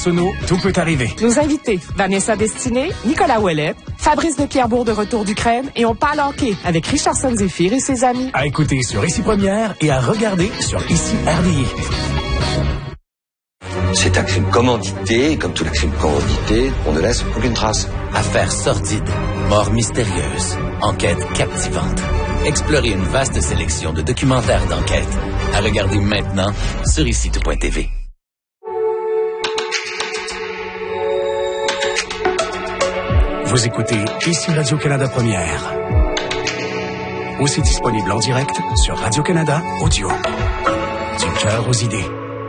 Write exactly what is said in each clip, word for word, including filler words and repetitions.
Arsenault, tout peut arriver. Nos invités, Vanessa Destinée, Nicolas Ouellet, Fabrice de Pierrebourg de Retour d'Ukraine et on parle hockey avec Richardson Zephyr et ses amis. À écouter sur Ici Première et à regarder sur Ici R D I. C'est un crime commandité, et comme tous les crimes commandités, on ne laisse aucune trace. Affaires sordides, mort mystérieuse, enquête captivante. Explorez une vaste sélection de documentaires d'enquête. À regarder maintenant sur ici tout point t v. Vous écoutez Ici Radio-Canada Première. Aussi disponible en direct sur Radio-Canada Audio. Du cœur aux idées.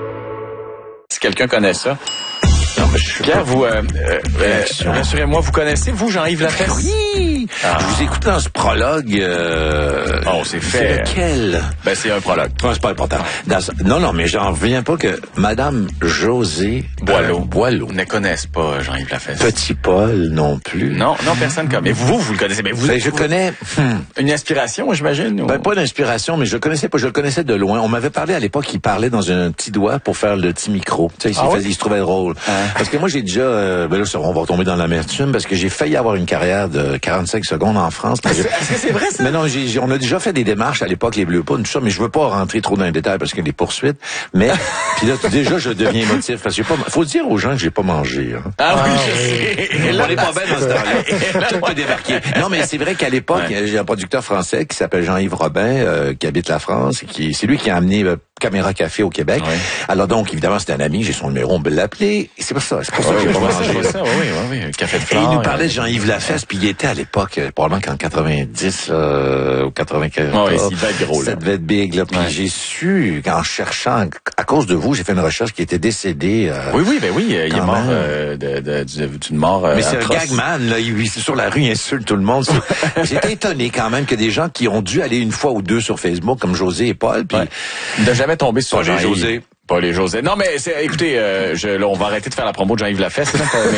Si quelqu'un connaît ça. Non, mais je Pierre, vous, euh, euh, euh, rassurez-moi, vous connaissez, vous, Jean-Yves Lafesse? Oui! Ah. Je vous écoute dans ce prologue. Euh, oh, c'est fait. C'est lequel? Ben, c'est un prologue. Non, c'est pas important. Dans, non, non, mais j'en reviens pas que Madame Josée Boileau. Euh, Boileau. Ne connaissent pas Jean-Yves Lafesse. Petit Paul non plus. Non, non, personne comme. Mais vous, vous le connaissez. Mais vous, ben, je vous, connais. Hmm. Une inspiration, j'imagine? Ou... Ben, pas d'inspiration, mais je le connaissais pas. Je le connaissais de loin. On m'avait parlé à l'époque, il parlait dans un petit doigt pour faire le petit micro. Tu sais, il, ah ouais? faisait, il se trouvait drôle. Ah. Parce que moi, j'ai déjà, euh, ben là, on va retomber dans l'amertume parce que j'ai failli avoir une carrière de quarante-cinq secondes en France. Est-ce que c'est vrai, ça? Mais non, j'ai, j'ai, on a déjà fait des démarches à l'époque, les Bleus Poules, tout ça, mais je veux pas rentrer trop dans les détails parce qu'il y a des poursuites. Mais, puis là, déjà, je deviens émotif parce que j'ai pas, faut dire aux gens que j'ai pas mangé, hein. Ah oui, je sais. On n'est pas bien dans ce temps-là. Tout peut débarquer. Non, mais c'est vrai qu'à l'époque, ouais. j'ai un producteur français qui s'appelle Jean-Yves Robin, euh, qui habite la France, et qui, c'est lui qui a amené euh, Caméra Café au Québec. Ouais. Alors donc, évidemment, c'est un ami, j'ai son numéro, on peut l'appeler. C'est pour ça, c'est pour ça ouais, que j'ai pas ça, mangé. Ça, oui, oui, oui, café de fleurs. Et il nous parlait de Jean-Yves Lafesse, puis il était à l'époque, euh, probablement qu'en quatre-vingt-dix euh, ou quatre-vingt-quatorze. Ouais, il devait être gros, là. Ça devait être big, là. Puis ouais. j'ai su, en cherchant, à cause de vous, j'ai fait une recherche qui était décédé. Euh, oui, oui, ben oui, il est mort euh, de, de, de, d'une mort euh, Mais c'est atroce. un gagman, là. Il, sur la rue, il insulte tout le monde. J'étais étonné quand même que des gens qui ont dû aller une fois ou deux sur Facebook, comme José et Paul, puis... Ouais. De jamais tomber sur Jean-Yves. José. Pas les José. Non, mais c'est, écoutez, euh, je, là, on va arrêter de faire la promo de Jean-Yves Lafesse. Là, mais,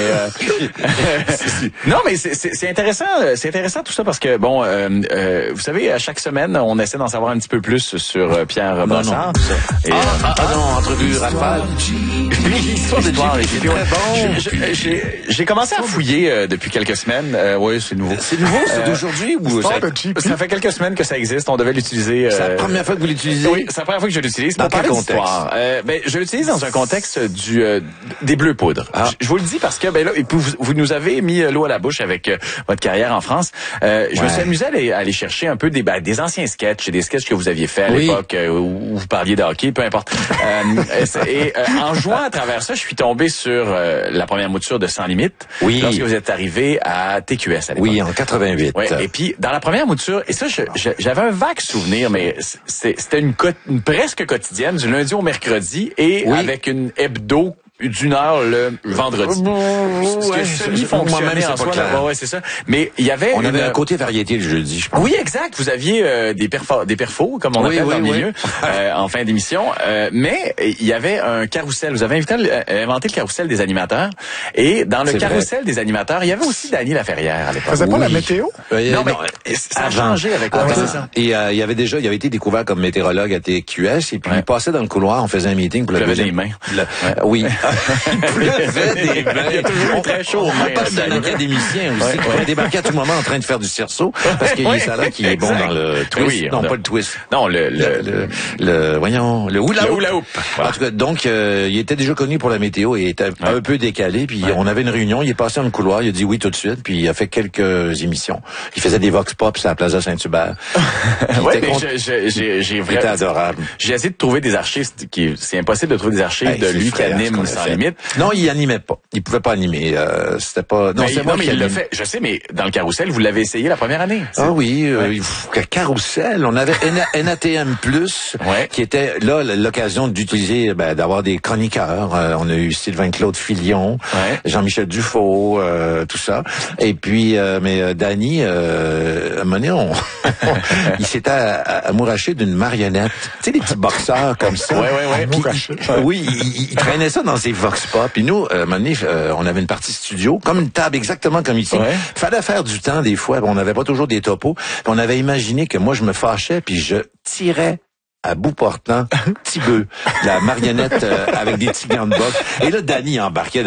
euh, non, mais c'est, c'est, c'est intéressant, c'est intéressant tout ça parce que bon, euh, euh, vous savez, à chaque semaine, on essaie d'en savoir un petit peu plus sur euh, Pierre Brassard. Et, ah, euh, ah, ah non, entrevue rafale. L'histoire de Pierre est très bon. J'ai, j'ai commencé à fouiller euh, depuis quelques semaines. Euh, oui, c'est nouveau. C'est nouveau, c'est d'aujourd'hui ou ça, ça fait quelques semaines que ça existe. On devait l'utiliser. Euh, c'est la première fois que vous l'utilisez. Oui, c'est la première fois que je l'utilise. Dans quel contexte? Euh, ben, je l'utilise dans un contexte du euh, des Bleus Poudres. Ah. Je, je vous le dis parce que ben là, vous, vous nous avez mis l'eau à la bouche avec euh, votre carrière en France. Euh, je ouais. me suis amusé à aller, à aller chercher un peu des ben, des anciens sketchs, des sketchs que vous aviez fait à oui. l'époque euh, où vous parliez de hockey, peu importe. euh, et euh, en jouant à travers ça, je suis tombé sur euh, la première mouture de Sans Limite. Oui. Lorsque vous êtes arrivé à T Q S à l'époque. Oui, en quatre-vingt-huit. Ouais. Et puis dans la première mouture, et ça, je, je, j'avais un vague souvenir, mais c'était une, une presque quotidienne du lundi au mercredi et oui. avec une hebdo d'une heure le vendredi. Ce ouais, que semi-fonctionnait en soi. Là, ouais, c'est ça. Mais il y avait... On une... avait un côté variété le jeudi, je pense. Oui, exact. Vous aviez euh, des, perfos, des perfos, comme on oui, appelle oui, dans le oui. milieu, euh, en fin d'émission. Euh, mais il y avait un carrousel. Vous avez invité, euh, inventé le carrousel des animateurs. Et dans le c'est carrousel vrai. des animateurs, il y avait aussi Dany Laferrière à l'époque. Faisait pas oui. la météo? Euh, non, mais non, ça a changé avec quoi. Et euh, il y avait déjà, il avait été découvert comme météorologue à T Q S. Et puis ouais. il passait dans le couloir, on faisait un meeting pour la deuxième... des mains. Oui. Des bains. Il y a toujours très chaud. On parle d'un académicien aussi, ouais, qui pourrait ouais. débarquer à tout moment en train de faire du cerceau, parce qu'il est ça là qui est bon dans le twist. Oui, non, a... pas le twist. Non, le, le, le, le, le voyons, le hula hoop. Le hula hoop. Voilà. En tout cas, donc, euh, il était déjà connu pour la météo et il était ouais. un peu décalé, puis ouais. on avait une réunion, il est passé dans le couloir, il a dit oui tout de suite, puis il a fait quelques émissions. Il faisait des vox pop sur la Plaza Saint-Hubert. Oui, mais contre... j'ai, j'ai, j'ai vraiment... C'était adorable. J'ai essayé de trouver des archives, qui, c'est impossible de trouver des archives hey, de lui qui anime Sans Limite. Non, il animait pas. Il pouvait pas animer. Euh, c'était pas. Non, mais, c'est non, moi mais qui il l'a fait. Je sais, mais dans le carrousel, vous l'avez essayé la première année. Ah oui, euh, ouais. Carrousel. On avait N A T M plus, ouais. qui était là l'occasion d'utiliser, ben, d'avoir des chroniqueurs. Euh, on a eu Sylvain Claude Filion, ouais. Jean-Michel Dufault, euh, tout ça. Et puis, euh, mais euh, Dany, euh, à un moment donné, on, il s'était amouraché d'une marionnette. Tu sais, des petits boxeurs comme ça. Ouais, ouais, ouais. Puis, oui, il, il traînait ça dans ses vox pop. Puis nous, euh, euh, on avait une partie studio, comme une table exactement comme ici. Ouais. Fallait faire du temps des fois, on n'avait pas toujours des topos. On avait imaginé que moi je me fâchais puis je tirais à bout portant petit peu la marionnette euh, avec des petits gants de boxe. Et là, Dany embarquait